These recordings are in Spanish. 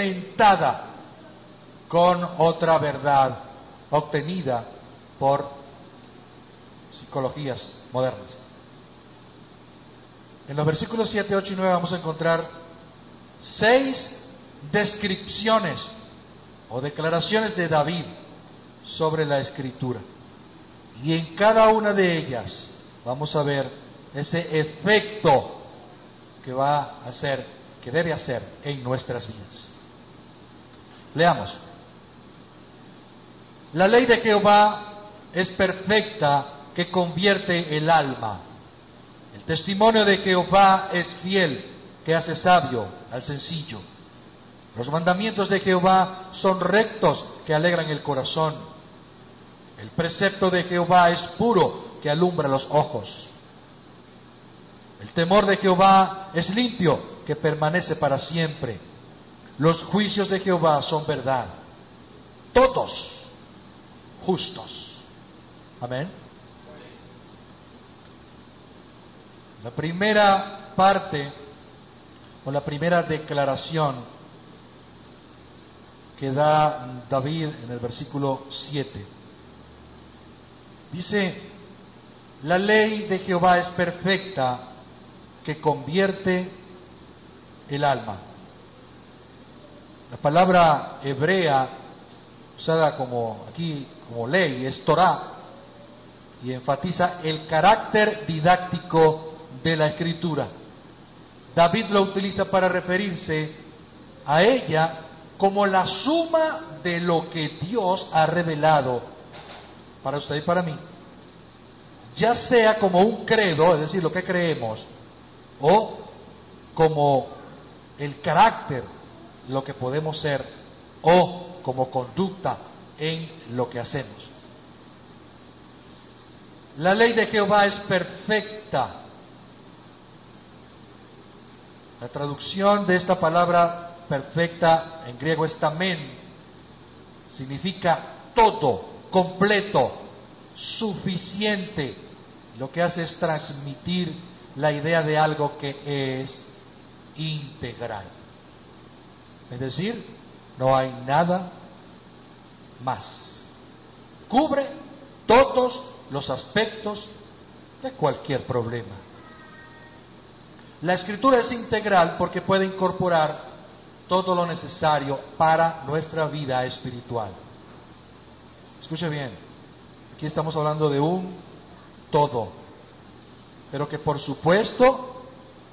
complementada con otra verdad obtenida por psicologías modernas. En los versículos 7, 8 y 9 vamos a encontrar 6 descripciones o declaraciones de David sobre la Escritura. Y en cada una de ellas vamos a ver ese efecto que va a hacer, que debe hacer en nuestras vidas. Leamos. La ley de Jehová es perfecta, que convierte el alma. El testimonio de Jehová es fiel, que hace sabio al sencillo. Los mandamientos de Jehová son rectos, que alegran el corazón. El precepto de Jehová es puro, que alumbra los ojos. El temor de Jehová es limpio, que permanece para siempre. Los juicios de Jehová son verdad, todos justos. Amén. La primera parte, o la primera declaración que da David en el versículo 7, dice: la ley de Jehová es perfecta, que convierte el alma. La palabra hebrea usada como aquí como ley es Torah, y enfatiza el carácter didáctico de la Escritura. David lo utiliza para referirse a ella como la suma de lo que Dios ha revelado para usted y para mí, ya sea como un credo, es decir, lo que creemos, o como el carácter, lo que podemos ser, o como conducta en lo que hacemos. La ley de Jehová es perfecta. La traducción de esta palabra perfecta en griego es tamen. Significa todo, completo, suficiente. Lo que hace es transmitir la idea de algo que es integral. Es decir, no hay nada más. Cubre todos los aspectos de cualquier problema. La Escritura es integral porque puede incorporar todo lo necesario para nuestra vida espiritual. Escuche bien, aquí estamos hablando de un todo, pero que por supuesto,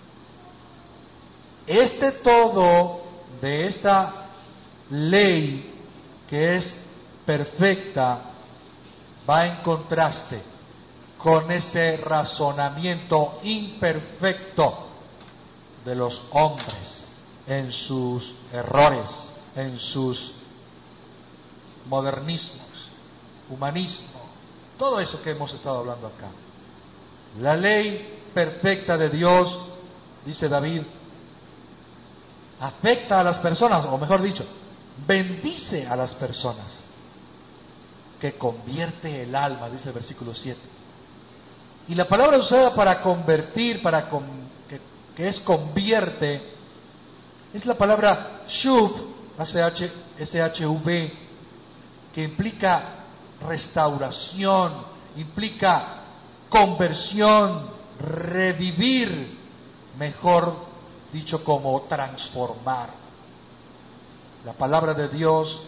este todo de esta ley que es perfecta va en contraste con ese razonamiento imperfecto de los hombres en sus errores, en sus modernismos, humanismo, todo eso que hemos estado hablando acá. La ley perfecta de Dios, dice David, afecta a las personas, o mejor dicho, bendice a las personas, que convierte el alma, dice el versículo 7. Y la palabra usada para convertir, que es convierte, es la palabra shuv, S-H-V, que implica restauración, implica conversión, revivir, mejor dicho como transformar. La palabra de Dios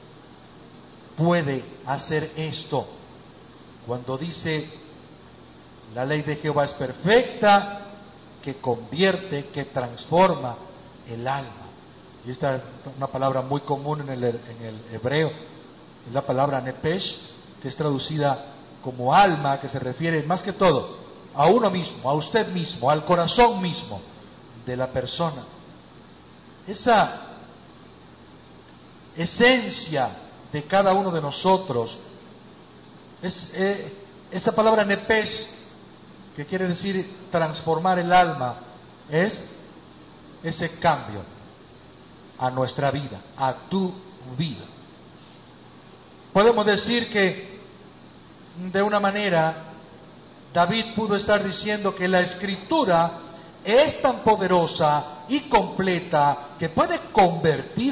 puede hacer esto cuando dice: la ley de Jehová es perfecta, que convierte, que transforma el alma. Y esta es una palabra muy común en el hebreo, es la palabra nepesh, que es traducida como alma, que se refiere más que todo a uno mismo, a usted mismo, al corazón mismo de la persona. Esa esencia de cada uno de nosotros, esa palabra nepesh, que quiere decir transformar el alma, es ese cambio a nuestra vida, a tu vida. Podemos decir que de una manera David pudo estar diciendo que la Escritura es tan poderosa y completa que puede convertir